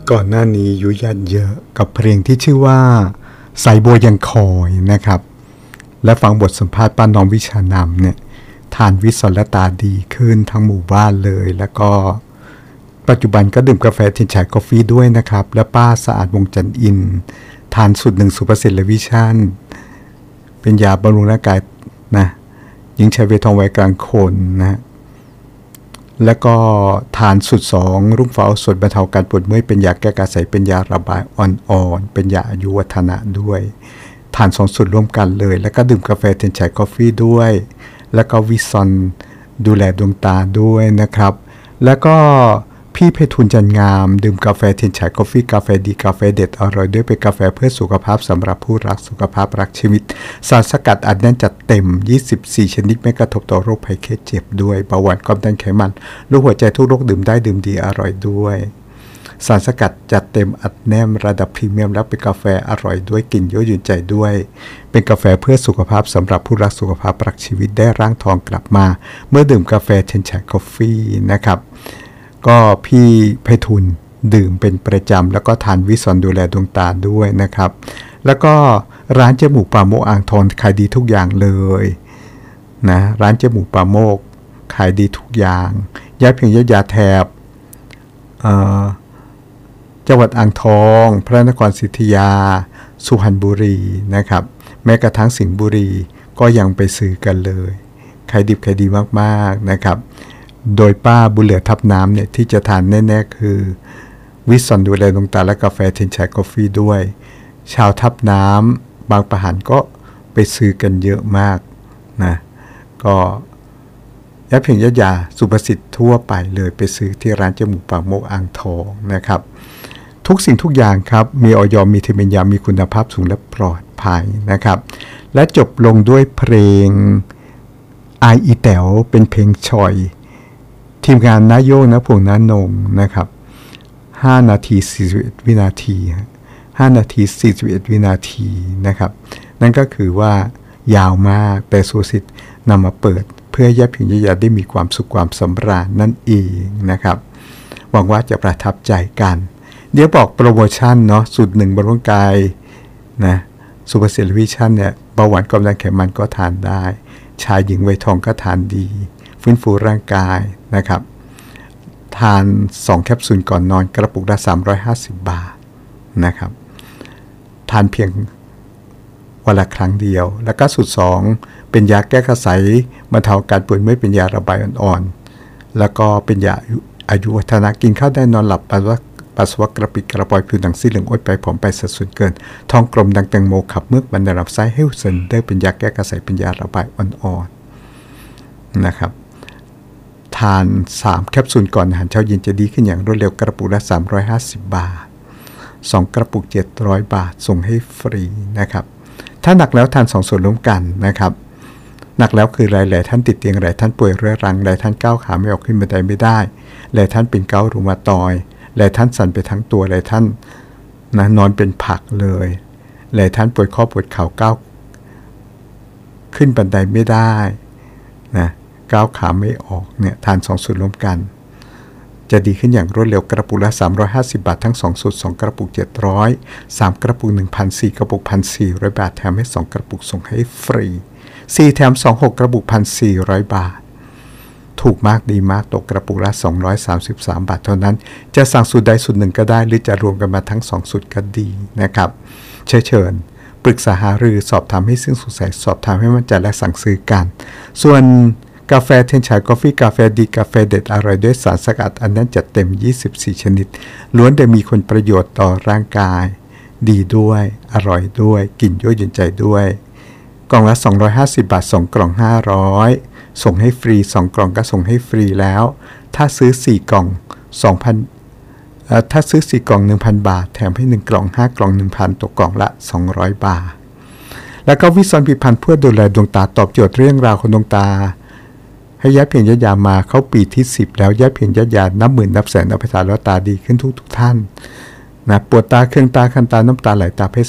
ก่อนหน้านี้ยุยาเยอะกับเพลงที่ชื่อว่าสายบัวยังคอยนะครับและฟังบทสัมภาษณ์ป้าน้องวิชานำเนี่ยทานวิสรตาดีขึ้นทั้งหมู่บ้านเลยแล้วก็ปัจจุบันก็ดื่มกาแฟทินชายกาแฟด้วยนะครับและป้าสะอาดวงจันอินทานสูตร1 สุภสิทธิ์และวิชั่นเป็นยาบำรุงร่างกายนะหญิงชายเวทองวัยกลางคนนะแล้วก็ทานสูตร2รุ่งฟ้าสดบรรเทาการปวดเมื่อยเป็นยาแก้กระสายเป็นยาระบายอ่อนๆเป็นยาอายุวัฒนะด้วยทาน2สูตรร่วมกันเลยแล้วก็ดื่มกาแฟเทนไชกาแฟด้วยแล้วก็วิซอนดูแลดวงตาด้วยนะครับแล้วก็พี่เพทูลจันงามดื่มกาแฟเทนไชกาแฟกาแฟดีกาแฟเด็ดอร่อยด้วยเป็นกาแฟเพื่อสุขภาพสำหรับผู้รักสุขภาพรักชีวิตสารสกัดอัดแน่นจัดเต็ม24ชนิดไม่กระทบต่อโรคภัยไข้เจ็บด้วยเบาหวานความดันไขมันโรคหัวใจทุกโรคดื่มได้ดื่มดีอร่อยด้วยสารสกัดจัดเต็มอัดแน่นระดับพรีเมียมแล้วเป็นกาแฟอร่อยด้วยกลิ่นยั่วยุใจด้วยเป็นกาแฟเพื่อสุขภาพสำหรับผู้รักสุขภาพรักชีวิตได้ร่างทองกลับมาเมื่อดื่มกาแฟเทนไชกาแฟนะครับก็พี่ไพฑูรย์ดื่มเป็นประจำแล้วก็ทานวิซอนดูแลดวงตาด้วยนะครับแล้วก็ร้านเจ๊หมูป่าโมกอ่างทองขายดีทุกอย่างเลยนะร้านเจ๊หมูป่าโมกขายดีทุกอย่างย้ายเพียงยาแถบจังหวัดอ่างทองพระนครศรีอยุธยาสุพรรณบุรีนะครับแม้กระทั่งสิงห์บุรีก็ยังไปซื้อกันเลยขายดิบขายดีมากๆนะครับโดยป้าบุญเหลือทับน้ำเนี่ยที่จะทานแน่ๆคือวิซอนดูแลดวงตาและกาแฟเทนไชกาแฟด้วยชาวทับน้ำบางประหันก็ไปซื้อกันเยอะมากนะก็ยาเพียงยาสุภสิทธิ์ทั่วไปเลยไปซื้อที่ร้านเจ๊หมูป่าโมกอ่างทองนะครับทุกสิ่งทุกอย่างครับมีออยมีเทมินยามีคุณภาพสูงและปลอดภัยนะครับและจบลงด้วยเพลงไออีแต๋วเป็นเพลงชอยทีมงานนาโยงนะพวงนานงนะครับ5 นาที 41 วินาที5 นาที 41 วินาทีนะครับนั่นก็คือว่ายาวมากแต่สุสิทธิ์นำมาเปิดเพื่อให้ญาติพี่ญาติได้มีความสุขความสำราญนั่นเองนะครับหวังว่าจะประทับใจกันเดี๋ยวบอกโปรโมชั่นเนาะสูตร1บำรุงกายนะซูเปอร์เซลวิชั่นเนี่ยเบาหวานความดันไขมันก็ทานได้ชายหญิงวัยทองก็ทานดีฟื้นฟูร่างกายนะครับทาน2แคปซูลก่อนนอนกระปุกละ350 บาทนะครับทานเพียงวันละครั้งเดียวแล้วก็สูตร2เป็นยาแก้กระสายบรรเทาการปวดเมื่อยเป็นยาระบายอ่อนๆแล้วก็เป็นยาอายุวัฒนะกินข้าวได้นอนหลับปัสสาวะกระปิดกระปอยผิวหนังซีเหลืองอ้วนไปผอมไปสัดส่วนเกินท้องกลมดังแตงโมขับเมือกมันในลำไส้เฮลเซนได้เป็นยาแก้กระสายเป็นยาระบายอ่อนๆนะครับทาน3แคปซูลก่อนอาหารเช้าเย็นจะดีขึ้นอย่างรวดเร็วกระปุกละ350 บาท2กระปุก700 บาทส่งให้ฟรีนะครับถ้าหนักแล้วทาน2ส่วนร่วมกันนะครับหนักแล้วคือหลายท่านติดเตียงหลายท่านป่วยเรื้อรังหลายท่านก้าวขาไม่ออกขึ้นบันไดไม่ได้หลายท่านเป็นเกาต์รูมาตอยด์หลายท่านสั่นไปทั้งตัวหลายท่านนะนอนเป็นผักเลยหลายท่านปวดข้อปวดเข่าก้าวขึ้นบันไดไม่ได้นะก้าวขาไม่ออกเนี่ยทาน2สูตรร่วมกันจะดีขึ้นอย่างรวดเร็วกระปุกละ350 บาททั้ง2สูตร2กระปุก700 3กระปุก 1,400 กระปุก 1,400 บาทแถมให้2กระปุกส่งให้ฟรี4แถม2 6กระปุก 1,400 บาทถูกมากดีมากตกกระปุกละ233 บาทเท่านั้นจะสั่งสูตรใดสูตรหนึ่งก็ได้หรือจะรวมกันมาทั้ง2สูตรก็ดีนะครับเชิญปรึกษาหารือสอบถามให้ซึ่งสงสัยสอบถามให้มั่นใจและสั่งซื้อกันส่วนกาแฟเทนไชกาแฟกาแฟดีกาแฟเด็ดอร่อยด้วยสารสกัดอันนั้นจัดเต็ม24ชนิดล้วนแต่มีคุณประโยชน์ต่อร่างกายดีด้วยอร่อยด้วยกลิ่นยั่วยวนใจด้วยกล่องละ250 บาท2กล่อง500ส่งให้ฟรี2กล่องก็ส่งให้ฟรีแล้วถ้าซื้อ4กล่อง 2,000ถ้าซื้อ4กล่อง 1,000 บาทแถมให้1กล่อง5กล่อง 1,000 ตกกล่องละ200 บาทแล้วก็วิซอนผลิตภัณฑ์เพื่อดูแลดวงตาตอบโจทย์เรื่องราวของดวงตาให้ญาติเพียงญาติมาเข้าปีที่10แล้วญาติเพียงญาตินับหมื่นนับแสนเอาไปทานแล้วตาดีขึ้นทุกท่านนะปวดตาเครื่องตาคันตาน้ำตาไหลตาเพชร